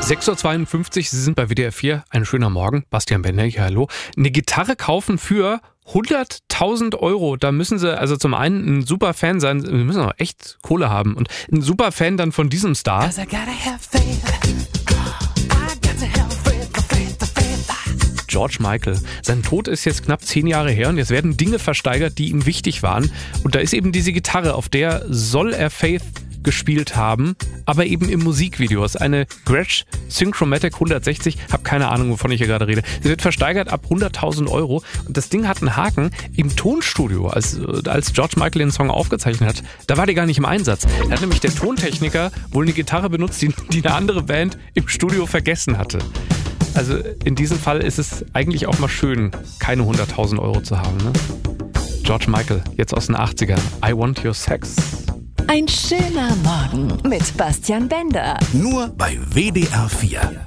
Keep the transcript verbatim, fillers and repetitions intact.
sechs Uhr zweiundfünfzig, Sie sind bei W D R vier. Ein schöner Morgen. Bastian Bender hier, hallo. Eine Gitarre kaufen für hunderttausend Euro. Da müssen Sie also zum einen ein super Fan sein. Wir müssen auch echt Kohle haben. Und ein super Fan dann von diesem Star. George Michael. Sein Tod ist jetzt knapp zehn Jahre her und jetzt werden Dinge versteigert, die ihm wichtig waren. Und da ist eben diese Gitarre, auf der soll er Faith gespielt haben, aber eben im Musikvideo. Das ist eine Gretsch Synchromatic hundertsechzig, habe keine Ahnung, wovon ich hier gerade rede. Sie wird versteigert ab hunderttausend Euro und das Ding hat einen Haken. Im Tonstudio, als, als George Michael den Song aufgezeichnet hat, da war der gar nicht im Einsatz. Da hat nämlich der Tontechniker wohl eine Gitarre benutzt, die, die eine andere Band im Studio vergessen hatte. Also in diesem Fall ist es eigentlich auch mal schön, keine hunderttausend Euro zu haben. Ne? George Michael, jetzt aus den achtzigern. I Want Your Sex. Ein schöner Morgen mit Bastian Bender. Nur bei W D R vier.